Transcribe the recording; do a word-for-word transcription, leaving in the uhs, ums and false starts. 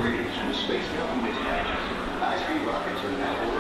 Greetings from the Space Government Dispatches. High-speed rockets are now